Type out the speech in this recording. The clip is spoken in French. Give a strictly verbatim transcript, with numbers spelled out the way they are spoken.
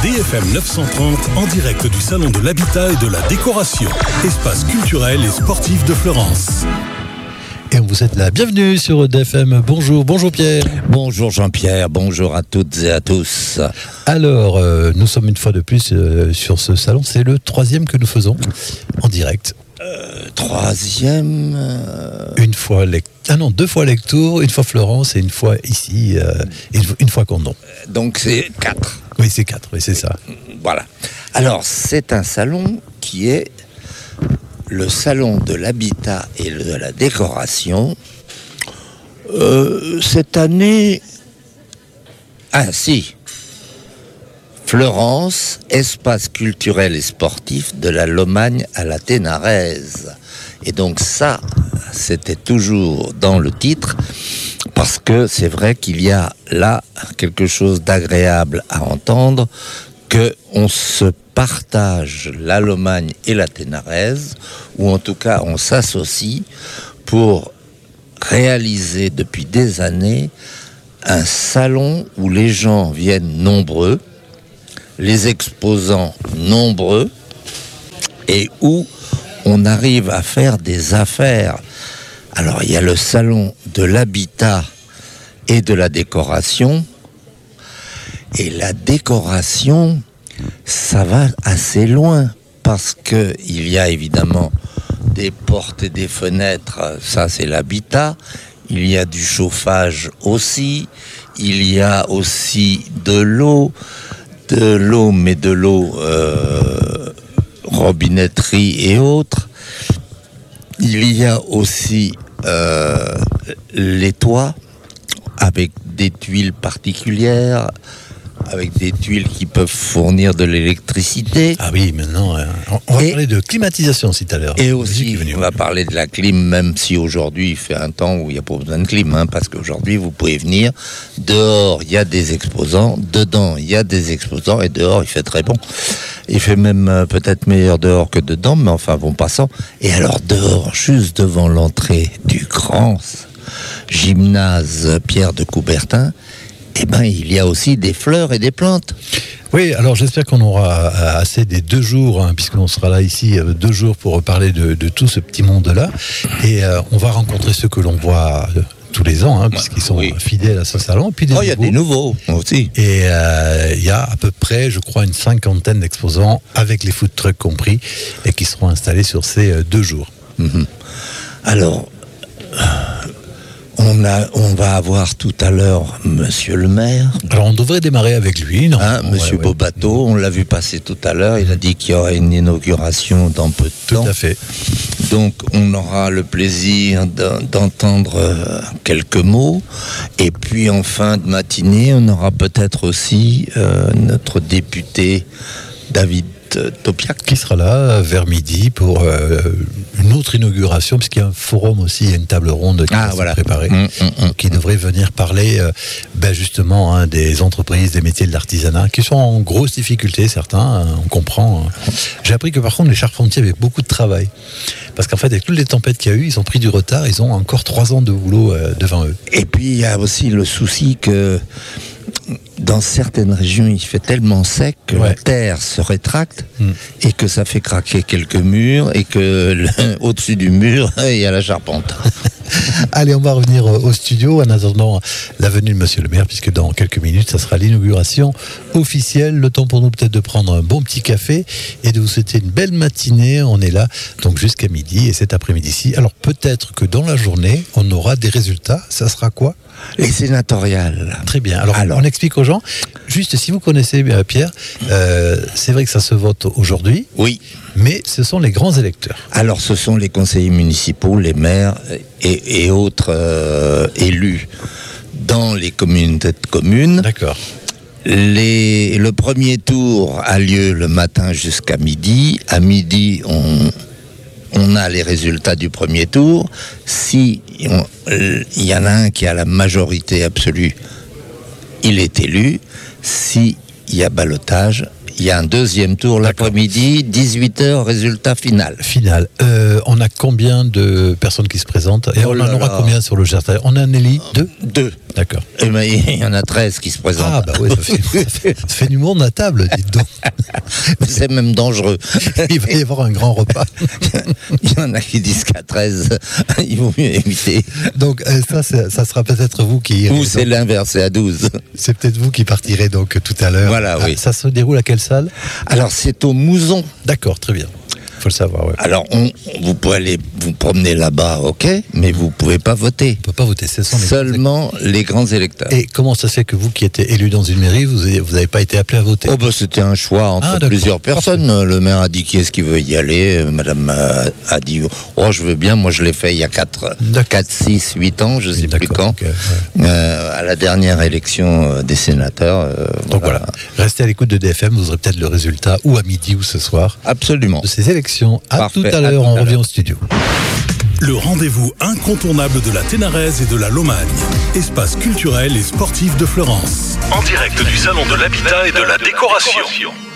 D F M neuf cent trente en direct du Salon de l'Habitat et de la Décoration, espace culturel et sportif de Florence. Et on vous souhaite la bienvenue sur D F M. Bonjour, bonjour Pierre. Bonjour Jean-Pierre, bonjour à toutes et à tous. Alors, euh, nous sommes une fois de plus euh, sur ce salon. C'est le troisième que nous faisons en direct. Euh, troisième euh... Une fois Lec... Ah non, deux fois Lectoure, une fois Florence et une fois ici, euh, une, une fois Condon. Donc c'est quatre. Oui, c'est quatre, oui, c'est ça. Voilà. Alors, c'est un salon qui est le salon de l'habitat et de la décoration. Euh, cette année... Ah si Florence, espace culturel et sportif de la Lomagne à la Ténarèse. Et donc ça, c'était toujours dans le titre, parce que c'est vrai qu'il y a là quelque chose d'agréable à entendre, qu'on se partage la Lomagne et la Ténarèse, ou en tout cas on s'associe pour réaliser depuis des années un salon où les gens viennent nombreux, les exposants nombreux, et où on arrive à faire des affaires. Alors il y a le salon de l'habitat et de la décoration, et la décoration, ça va assez loin, parce que il y a évidemment des portes et des fenêtres, ça c'est l'habitat, il y a du chauffage aussi, il y a aussi de l'eau, de l'eau, mais de l'eau euh, robinetterie et autres. Il y a aussi euh, les toits avec des tuiles particulières, avec des tuiles qui peuvent fournir de l'électricité. Ah oui, maintenant, euh, on va et, parler de climatisation aussi tout à l'heure. Et aussi, on va parler de la clim, même si aujourd'hui il fait un temps où il n'y a pas besoin de clim, hein, parce qu'aujourd'hui vous pouvez venir, dehors il y a des exposants, dedans il y a des exposants, et dehors il fait très bon. Il fait même euh, peut-être meilleur dehors que dedans, mais enfin bon passant. Et alors dehors, juste devant l'entrée du grand gymnase Pierre de Coubertin, eh ben, il y a aussi des fleurs et des plantes. Oui, alors j'espère qu'on aura assez des deux jours, hein, puisqu'on sera là ici euh, deux jours pour parler de, de tout ce petit monde-là. Et euh, on va rencontrer ceux que l'on voit euh, tous les ans, hein, puisqu'ils sont oui. fidèles à ce salon. Puis oh, il y a des nouveaux aussi. Et euh, il y a à peu près, je crois, une cinquantaine d'exposants, avec les food trucks compris, et qui seront installés sur ces euh, deux jours. Mm-hmm. Alors... On, a, on va avoir tout à l'heure Monsieur le maire. Alors on devrait démarrer avec lui, non hein, Monsieur ouais, Bobato, ouais. On l'a vu passer tout à l'heure. Il a dit qu'il y aurait une inauguration dans peu de tout temps. Tout à fait. Donc on aura le plaisir d'entendre quelques mots. Et puis en fin de matinée, on aura peut-être aussi euh, notre député David Topiac qui sera là vers midi pour euh, une autre inauguration, puisqu'il y a un forum aussi, il y a une table ronde qui ah, va voilà. se préparer, mmh, mmh, qui devrait venir parler euh, ben justement hein, des entreprises, des métiers de l'artisanat qui sont en grosse difficulté, certains, hein, on comprend. Hein. J'ai appris que par contre les charpentiers avaient beaucoup de travail, parce qu'en fait avec toutes les tempêtes qu'il y a eu, ils ont pris du retard, ils ont encore trois ans de boulot euh, devant eux. Et puis il y a aussi le souci que dans certaines régions, il fait tellement sec que ouais. la terre se rétracte mm. et que ça fait craquer quelques murs et que le, au-dessus du mur, il y a la charpente. Allez, on va revenir au studio en attendant la venue de Monsieur le maire, puisque dans quelques minutes, ça sera l'inauguration officielle. Le temps pour nous peut-être de prendre un bon petit café et de vous souhaiter une belle matinée. On est là donc jusqu'à midi et cet après-midi-ci. Alors peut-être que dans la journée, on aura des résultats. Ça sera quoi ? Les sénatoriales. Très bien. Alors, Alors, on explique aux gens. Juste, si vous connaissez euh, Pierre, euh, c'est vrai que ça se vote aujourd'hui. Oui. Mais ce sont les grands électeurs. Alors, ce sont les conseillers municipaux, les maires et, et autres euh, élus dans les communautés de communes. D'accord. Les, le premier tour a lieu le matin jusqu'à midi. À midi, on... on a les résultats du premier tour. Si il euh, y en a un qui a la majorité absolue, il est élu. Si il y a ballottage, Il y a un deuxième tour l'après-midi, dix-huit heures, résultat final. Final. Euh, on a combien de personnes qui se présentent? Et Oh on là en aura là. combien sur le Gerta? On a un Nelly? Deux? Deux. D'accord. Eh ben, il y en a treize qui se présentent. Ah bah oui, ça fait, ça fait, ça fait du monde à table, dites donc. C'est même dangereux. Il va y avoir un grand repas. Il y en a qui disent qu'à treize, il vaut mieux éviter. Donc euh, ça, c'est- ça sera peut-être vous qui irez. Ou c'est l'inverse, c'est à douze. C'est peut-être vous qui partirez donc tout à l'heure. Voilà, oui. Ça se déroule à quelle salle? Alors, c'est au Mouzon. D'accord, très bien. Faut le savoir, ouais. Alors, on, vous pouvez aller vous promener là-bas, ok, mais vous pouvez pas voter. On peut pas voter, ce sont les... Seulement les grands électeurs. Et comment ça se fait que vous qui êtes élu dans une mairie, vous n'avez vous avez pas été appelé à voter? Oh bah c'était un choix entre Ah, d'accord. plusieurs personnes. Le maire a dit qui est-ce qui veut y aller. Madame a, a dit oh je veux bien. Moi je l'ai fait il y a quatre, D'accord. six, huit ans, je sais plus D'accord, quand. ok, ouais. Euh, à la dernière élection euh, des sénateurs. euh, Donc voilà. Restez à l'écoute de D F M, vous aurez peut-être le résultat ou à midi ou ce soir Absolument. de ces élections. À Parfait, tout à à l'heure, tout on à revient l'heure. au studio. Le rendez-vous incontournable de la Ténarèse et de la Lomagne. Espace culturel et sportif de Fleurance. En direct du Salon de l'Habitat et de la Décoration.